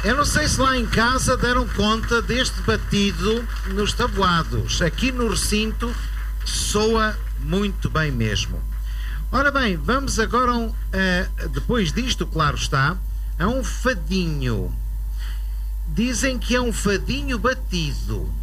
Eu não sei se lá em casa deram conta deste batido nos tabuados. Aqui no recinto soa muito bem mesmo. Ora bem, vamos agora, depois disto, claro está, a um fadinho. Dizem que é um fadinho batido.